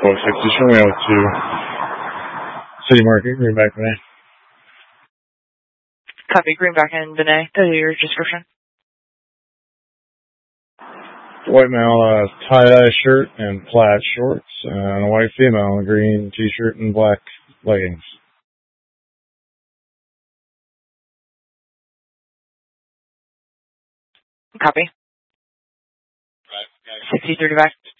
60, show me out to City Market, Greenback, Benet. Copy, Greenback and Benet. Your description. White male, tie-dye shirt and plaid shorts, and a white female, a green t-shirt and black leggings. Copy. 60-35.